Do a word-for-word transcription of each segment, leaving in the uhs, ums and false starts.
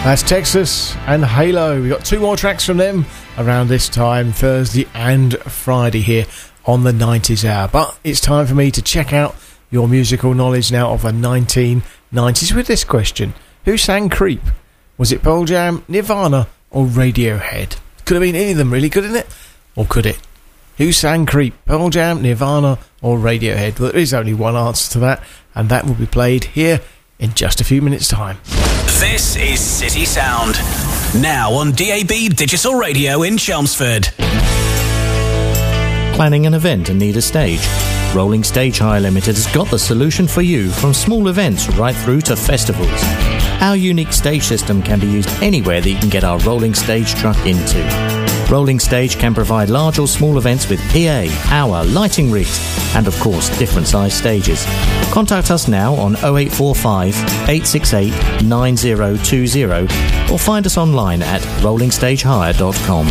That's Texas and Halo. We've got two more tracks from them around this time, Thursday and Friday here on the nineties Hour. But it's time for me to check out your musical knowledge now of the nineteen nineties with this question. Who sang Creep? Was it Pearl Jam, Nirvana or Radiohead? Could have been any of them really, couldn't it? Or could it? Who sang Creep? Pearl Jam, Nirvana or Radiohead? Well, there is only one answer to that, and that will be played here in just a few minutes' time. This is City Sound, now on D A B Digital Radio in Chelmsford. Planning an event and need a stage? Rolling Stage Hire Limited has got the solution for you, from small events right through to festivals. Our unique stage system can be used anywhere that you can get our rolling stage truck into. Rolling Stage can provide large or small events with P A, hour, lighting rigs, and of course different size stages. Contact us now on oh eight four five, eight six eight, nine oh two oh or find us online at rolling stage hire dot com.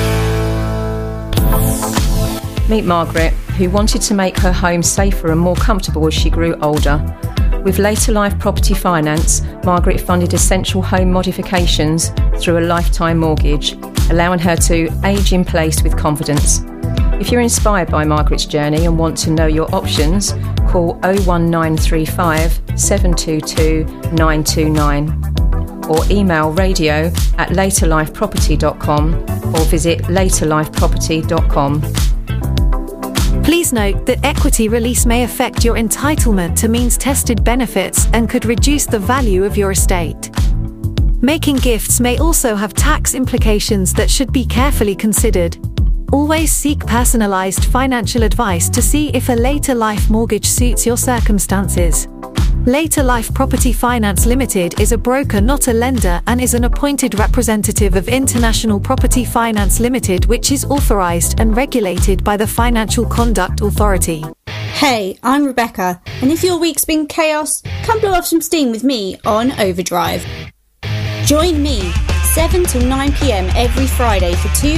Meet Margaret, who wanted to make her home safer and more comfortable as she grew older. With Later Life Property Finance, Margaret funded essential home modifications through a lifetime mortgage, allowing her to age in place with confidence. If you're inspired by Margaret's journey and want to know your options, call oh one nine three five, seven two two, nine two nine or email radio at later life property dot com or visit later life property dot com. Please note that equity release may affect your entitlement to means-tested benefits and could reduce the value of your estate. Making gifts may also have tax implications that should be carefully considered. Always seek personalised financial advice to see if a later life mortgage suits your circumstances. Later Life Property Finance Limited is a broker, not a lender, and is an appointed representative of International Property Finance Limited, which is authorised and regulated by the Financial Conduct Authority. Hey, I'm Rebecca, and if your week's been chaos, come blow off some steam with me on Overdrive. Join me, seven till nine p m every Friday for two